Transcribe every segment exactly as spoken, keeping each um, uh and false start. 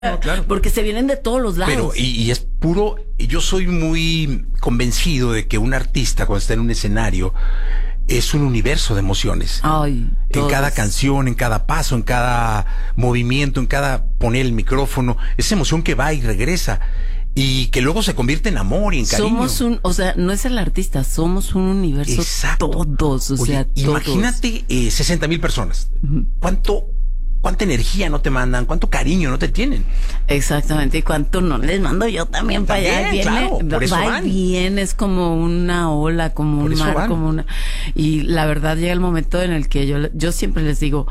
No, claro. Porque se vienen de todos los lados. Pero, y, y es puro, yo soy muy convencido de que un artista cuando está en un escenario es un universo de emociones. Ay, en cada canción, en cada paso, en cada movimiento, en cada poner el micrófono, esa emoción que va y regresa y que luego se convierte en amor y en cariño. Somos un, o sea, no es el artista, somos un universo. Exacto. Todos, o Oye, sea, todos. Imagínate eh, sesenta mil personas. ¿Cuánto cuánta energía no te mandan, cuánto cariño no te tienen? Exactamente, y cuánto no les mando yo también para allá. También, Viene, claro, por eso va van. y viene, es como una ola, como Por un eso mar, van. como una. Y la verdad llega el momento en el que yo, yo siempre les digo,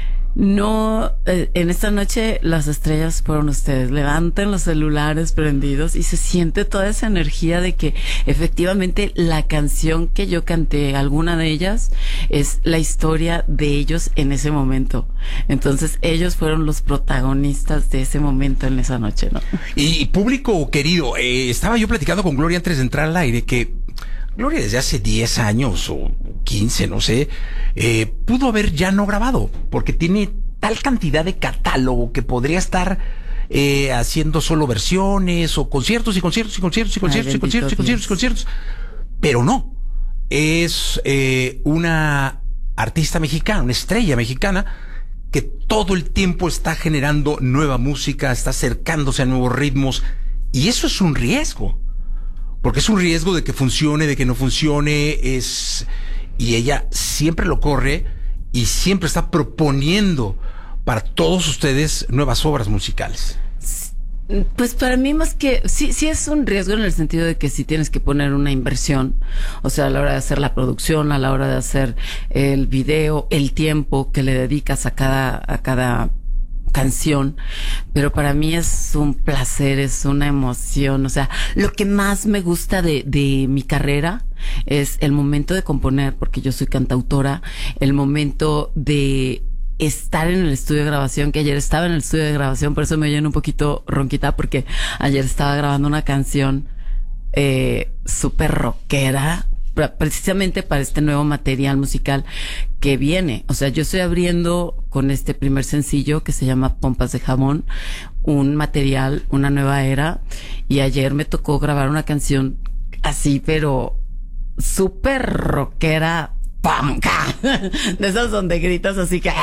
no, eh, en esta noche las estrellas fueron ustedes. Levanten los celulares prendidos y se siente toda esa energía de que efectivamente la canción que yo canté, alguna de ellas, es la historia de ellos en ese momento. Entonces ellos fueron los protagonistas de ese momento en esa noche, ¿no? Y, y público querido, eh, estaba yo platicando con Gloria antes de entrar al aire que Gloria desde hace diez años o quince, no sé, eh, pudo haber ya no grabado, porque tiene tal cantidad de catálogo que podría estar eh, haciendo solo versiones o conciertos y conciertos y conciertos y conciertos Ay, y conciertos y conciertos y conciertos. Pero no, es eh, una artista mexicana, una estrella mexicana que todo el tiempo está generando nueva música, está acercándose a nuevos ritmos y eso es un riesgo. Porque es un riesgo de que funcione, de que no funcione, es y ella siempre lo corre y siempre está proponiendo para todos ustedes nuevas obras musicales. Pues para mí más que, sí, sí es un riesgo en el sentido de que sí tienes que poner una inversión, o sea, a la hora de hacer la producción, a la hora de hacer el video, el tiempo que le dedicas a cada, a cada canción, pero para mí es un placer, es una emoción, o sea, lo que más me gusta de, de mi carrera es el momento de componer, porque yo soy cantautora, el momento de estar en el estudio de grabación, que ayer estaba en el estudio de grabación, por eso me oyen un poquito ronquita, porque ayer estaba grabando una canción eh, súper rockera, precisamente para este nuevo material musical que viene. O sea, yo estoy abriendo con este primer sencillo que se llama Pompas de Jabón, un material, una nueva era, y ayer me tocó grabar una canción así, pero súper rockera, ¡pamca! De esas donde gritas así que...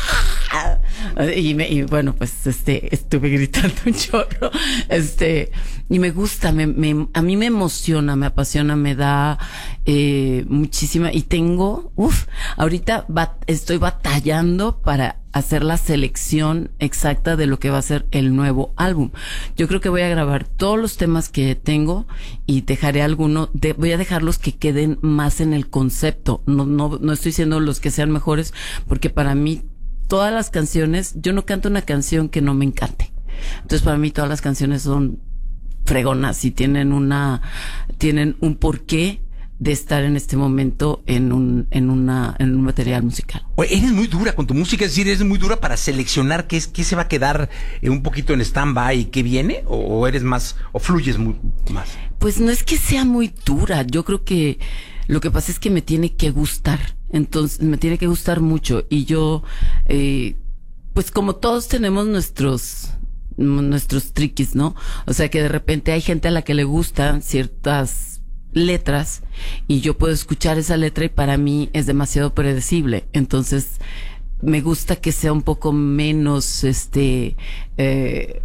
Y, me, y bueno, pues este estuve gritando un chorro, este y me gusta, me, me a mí me emociona, me apasiona, me da eh, muchísima y tengo, uff, ahorita bat, estoy batallando para hacer la selección exacta de lo que va a ser el nuevo álbum. Yo creo que voy a grabar todos los temas que tengo y dejaré alguno, de, voy a dejar los que queden más en el concepto. No, no, no estoy diciendo los que sean mejores, porque para mí todas las canciones, yo no canto una canción que no me encante. Entonces para mí todas las canciones son fregonas y tienen una, tienen un porqué de estar en este momento en un, en una, en un material musical. Oye, eres muy dura con tu música, es decir, eres muy dura para seleccionar qué es, qué se va a quedar eh, un poquito en stand-by y qué viene, o, o eres más, o fluyes muy, más. Pues no es que sea muy dura, yo creo que lo que pasa es que me tiene que gustar. Entonces, me tiene que gustar mucho. Y yo, eh, pues como todos tenemos nuestros, nuestros triquis, ¿no? O sea que de repente hay gente a la que le gustan ciertas letras y yo puedo escuchar esa letra y para mí es demasiado predecible. Entonces, me gusta que sea un poco menos, este, eh,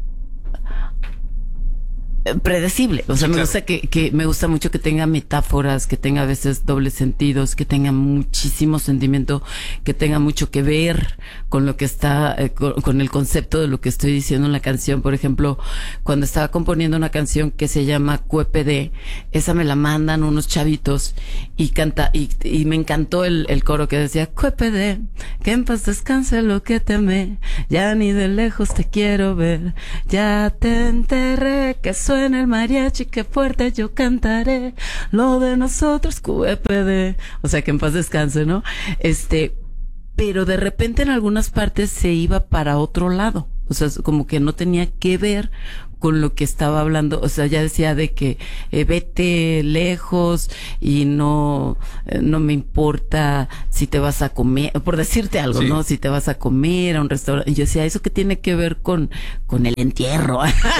predecible, o sea, sí, me claro. gusta que, que me gusta mucho que tenga metáforas, que tenga a veces dobles sentidos, que tenga muchísimo sentimiento, que tenga mucho que ver con lo que está, eh, con, con el concepto de lo que estoy diciendo en la canción. Por ejemplo, cuando estaba componiendo una canción que se llama Q E P D, esa me la mandan unos chavitos y canta, y, y me encantó el, el coro que decía Q E P D, que en paz descanse lo que te amé, ya ni de lejos te quiero ver, ya te enterré, que soy en el mariachi, que fuerte yo cantaré, lo de nosotros Q E P D, o sea que en paz descanse, ¿no? Este, pero de repente en algunas partes se iba para otro lado, O sea, como que no tenía que ver con lo que estaba hablando. O sea, ya decía de que eh, vete lejos y no, eh, no me importa si te vas a comer, por decirte algo, sí. ¿no? Si te vas a comer a un restaurante. Y yo decía, ¿eso qué tiene que ver con, con el entierro?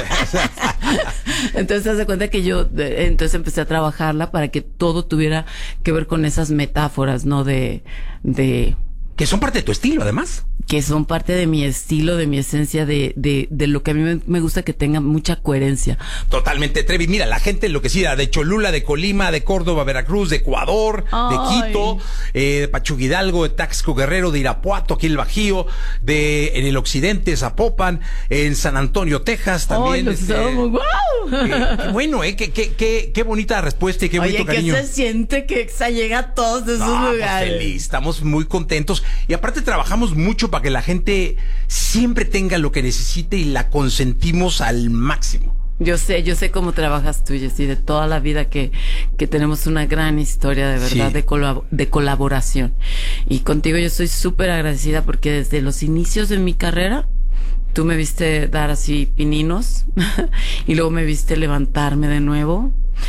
Entonces, haz de cuenta que yo, eh, entonces empecé a trabajarla para que todo tuviera que ver con esas metáforas, ¿no? De, de, que son parte de tu estilo, además. Que son parte de mi estilo, de mi esencia, de, de, de lo que a mí me, me gusta que tenga mucha coherencia. Totalmente, Trevi. Mira, la gente enloquecida de Cholula, de Colima, de Córdoba, Veracruz, de Ecuador, Ay. de Quito, eh, de Pachuca Hidalgo, de Taxco Guerrero, de Irapuato, aquí el Bajío, de en el occidente, Zapopan, en San Antonio, Texas también. Ay, los este, amo, wow. eh, qué bueno, eh, qué, qué, qué, qué bonita respuesta y qué bonito Oye, cariño. ¿qué se siente que Exa llega a todos esos no, lugares? Pues feliz, estamos muy contentos y aparte trabajamos mucho para que la gente siempre tenga lo que necesite y la consentimos al máximo. Yo sé, yo sé cómo trabajas tú, Jessy, de toda la vida que, que tenemos una gran historia de verdad, sí. de, colab- de colaboración. Y contigo yo estoy súper agradecida porque desde los inicios de mi carrera, tú me viste dar así pininos y luego me viste levantarme de nuevo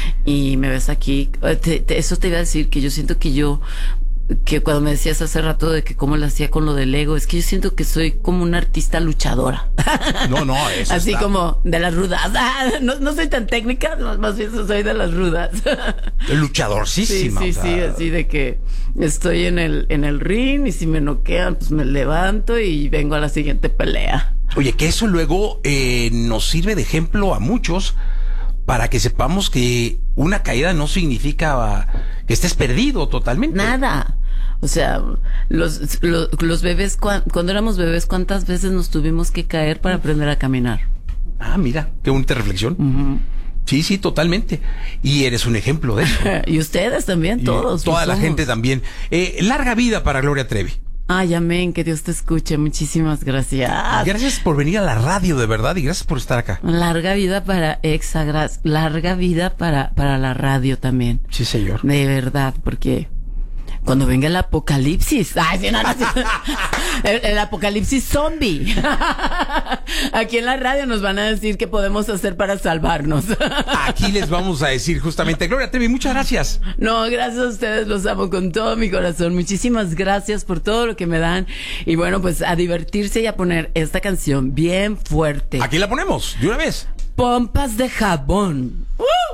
y me ves aquí. Te, te, eso te iba a decir que yo siento que yo... que cuando me decías hace rato de que cómo lo hacía con lo del ego, es que yo siento que soy como una artista luchadora. No, no, eso así está... como de las rudas. Ah, no, no soy tan técnica, más bien soy de las rudas. Luchadorcísima. Sí, sí, o sea... sí, así de que estoy en el, en el ring y si me noquean, pues me levanto y vengo a la siguiente pelea. Oye, que eso luego eh, nos sirve de ejemplo a muchos para que sepamos que una caída no significa que estés perdido totalmente. Nada. O sea, los, los, los bebés, cuando éramos bebés, ¿cuántas veces nos tuvimos que caer para aprender a caminar? Ah, mira, qué bonita reflexión. Uh-huh. Sí, sí, totalmente. Y eres un ejemplo de eso. Y ustedes también, todos. Y toda la gente también. Eh, larga vida para Gloria Trevi. Ay, amén, que Dios te escuche. Muchísimas gracias. Gracias por venir a la radio, de verdad, y gracias por estar acá. Larga vida para Exa, larga vida para, para la radio también. Sí, señor. De verdad, porque cuando venga el apocalipsis, ay, sí, no, no, sí. el, el apocalipsis zombie, aquí en la radio nos van a decir qué podemos hacer para salvarnos. Aquí les vamos a decir justamente, Gloria Trevi, muchas gracias. No, gracias a ustedes, los amo con todo mi corazón. Muchísimas gracias por todo lo que me dan. Y bueno, pues a divertirse y a poner esta canción bien fuerte. Aquí la ponemos, de una vez. Pompas de jabón. ¡Uh!